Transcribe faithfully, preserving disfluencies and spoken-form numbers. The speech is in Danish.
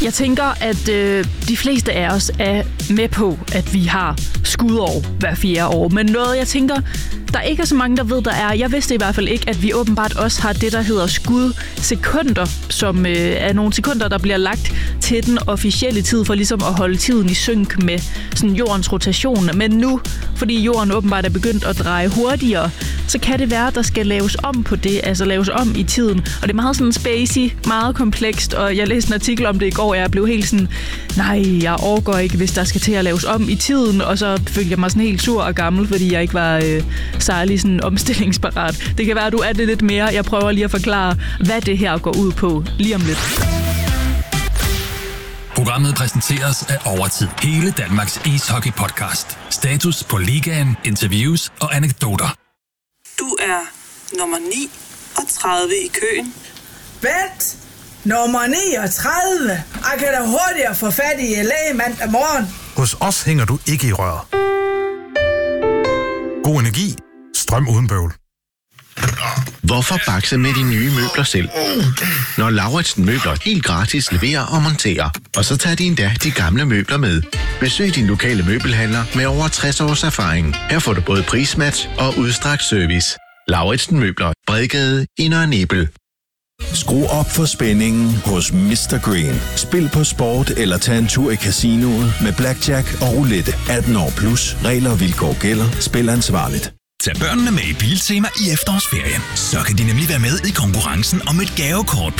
Jeg tænker, at øh, de fleste af os er med på, at vi har skudår hver fjerde år. Men noget, jeg tænker, der ikke er så mange, der ved, der er. Jeg vidste i hvert fald ikke, at vi åbenbart også har det, der hedder skudsekunder, som øh, er nogle sekunder, der bliver lagt til den officielle tid, for ligesom at holde tiden i synk med sådan jordens rotation. Men nu, fordi jorden åbenbart er begyndt at dreje hurtigere, så kan det være, at der skal laves om på det, altså laves om i tiden. Og det er meget sådan spacey, meget komplekst, og jeg læste en artikel om det i går, og jeg blev helt sådan, nej, jeg overgår ikke, hvis der skal til at laves om i tiden, og så følte jeg mig sådan helt sur og gammel, fordi jeg ikke var øh, særlig sådan omstillingsparat. Det kan være, at du er det lidt mere. Jeg prøver lige at forklare, hvad det her går ud på lige om lidt. Programmet præsenteres af Overtid. Hele Danmarks ishockey-podcast. Status på ligaen, interviews og anekdoter. Du er nummer ni og tredive i køen. Vent! Nummer niogtredive! Jeg kan da hurtigere få fat i læge mandag morgen. Hos os hænger du ikke i røret. God energi. Strøm uden bøvl. Hvorfor bakse med de nye møbler selv? Når Lauritsen Møbler helt gratis leverer og monterer. Og så tager de endda de gamle møbler med. Besøg din lokale møbelhandler med over tres års erfaring. Her får du både prismatch og udstrakt service. Lauritsen Møbler. Bredgade i Nørre Nebel. Skru op for spændingen hos mister Green. Spil på sport eller tag en tur i casinoet med blackjack og roulette. atten år plus. Regler og vilkår gælder. Spil ansvarligt. Tag børnene med i Biltema i efterårsferien. Så kan de nemlig være med i konkurrencen om et gavekort